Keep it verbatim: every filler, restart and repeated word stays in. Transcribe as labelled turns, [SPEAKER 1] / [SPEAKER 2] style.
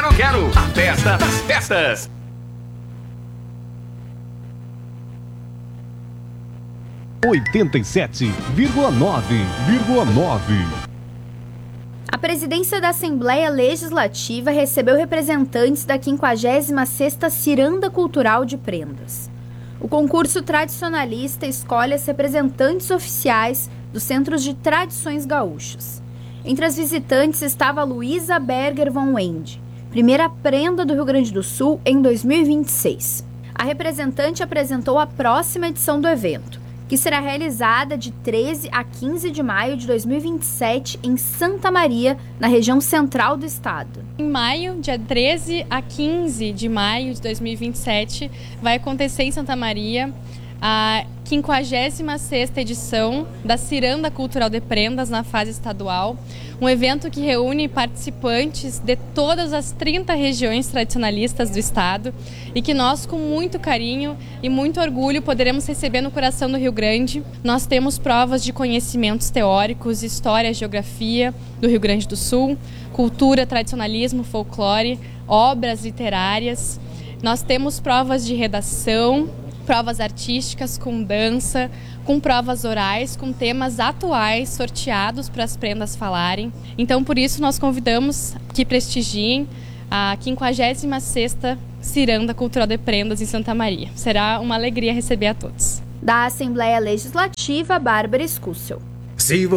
[SPEAKER 1] Quero, quero, a festa das festas.
[SPEAKER 2] oitenta e sete vírgula nove vírgula nove.
[SPEAKER 3] A presidência da Assembleia Legislativa recebeu representantes da quinquagésima sexta Ciranda Cultural de Prendas. O concurso tradicionalista escolhe as representantes oficiais dos Centros de Tradições Gaúchas. Entre as visitantes estava Luísa Berger von Wende, primeira prenda do Rio Grande do Sul em dois mil e vinte e seis. A representante apresentou a próxima edição do evento, que será realizada de treze a quinze de maio de dois mil e vinte e sete em Santa Maria, na região central do estado.
[SPEAKER 4] Em maio, dia treze a quinze de maio de dois mil e vinte e sete, vai acontecer em Santa Maria a quinquagésima sexta edição da Ciranda Cultural de Prendas na fase estadual, um evento que reúne participantes de todas as trinta regiões tradicionalistas do estado e que nós, com muito carinho e muito orgulho, poderemos receber no coração do Rio Grande. Nós temos provas de conhecimentos teóricos, história, geografia do Rio Grande do Sul, cultura, tradicionalismo, folclore, obras literárias. Nós temos provas de redação, provas artísticas com dança, com provas orais, com temas atuais sorteados para as prendas falarem. Então, por isso, nós convidamos que prestigiem a quinquagésima sexta Ciranda Cultural de Prendas em Santa Maria. Será uma alegria receber a todos.
[SPEAKER 3] Da Assembleia Legislativa, Bárbara Escúcio.